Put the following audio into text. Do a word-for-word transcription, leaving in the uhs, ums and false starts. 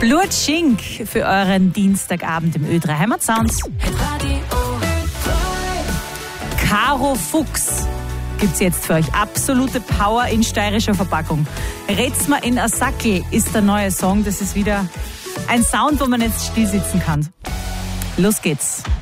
Blutschink für euren Dienstagabend im Ö drei Heimatsounds. Caro Fuchs gibt's jetzt für euch. Absolute Power in steirischer Verpackung. Red's mal in a Sackel ist der neue Song. Das ist wieder ein Sound, wo man jetzt still sitzen kann. Los geht's.